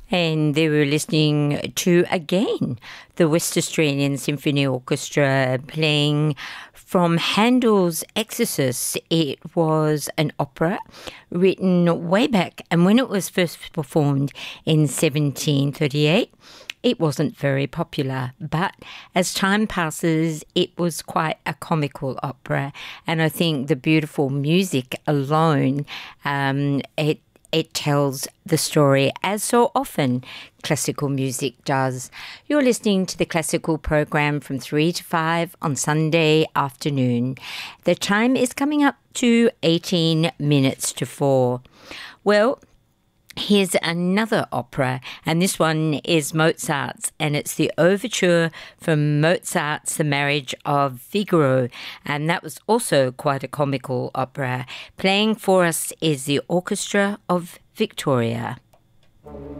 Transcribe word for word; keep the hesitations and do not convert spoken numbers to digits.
And they were listening to, again, the West Australian Symphony Orchestra playing from Handel's Exorcist. It was an opera written way back, and when it was first performed in seventeen thirty-eight, it wasn't very popular, but as time passes, it was quite a comical opera, and I think the beautiful music alone, um, it It tells the story, as so often classical music does. You're listening to the classical program from three to five on Sunday afternoon. The time is coming up to eighteen minutes to four. Well, here's another opera, and this one is Mozart's, and it's the overture from Mozart's The Marriage of Figaro, and that was also quite a comical opera. Playing for us is the Orchestra of Victoria.